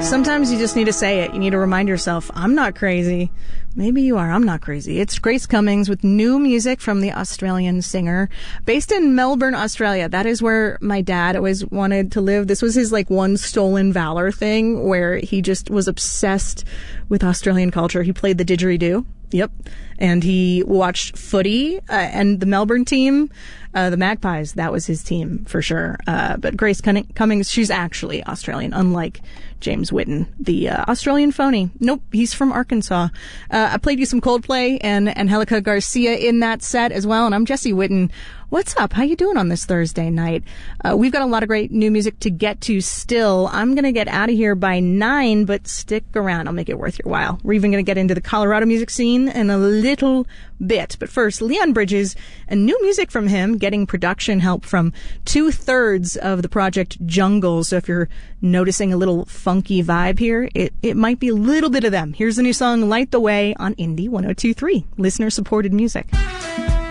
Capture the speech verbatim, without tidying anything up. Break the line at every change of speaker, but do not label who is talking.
Sometimes you just need to say it. You need to remind yourself, I'm not crazy. Maybe you are. I'm not crazy. It's Grace Cummings with new music from the Australian singer based in Melbourne, Australia. That is where my dad always wanted to live. This was his like one stolen valor thing where he just was obsessed with Australian culture. He played the didgeridoo. Yep. And he watched footy uh, and the Melbourne team, uh, the Magpies. That was his team for sure. Uh, but Grace Cummings, she's actually Australian, unlike James Whitten, the uh, Australian phony. Nope, he's from Arkansas. Uh, I played you some Coldplay and Angelica Garcia in that set as well. And I'm Jesse Whitten. What's up? How you doing on this Thursday night? Uh, we've got a lot of great new music to get to still. I'm going to get out of here by nine, but stick around. I'll make it worth your while. We're even going to get into the Colorado music scene in a little bit. But first, Leon Bridges, and new music from him, getting production help from two-thirds of the project Jungle. So if you're noticing a little funky vibe here, it, it might be a little bit of them. Here's the new song, Light the Way, on Indie one oh two point three, listener-supported music.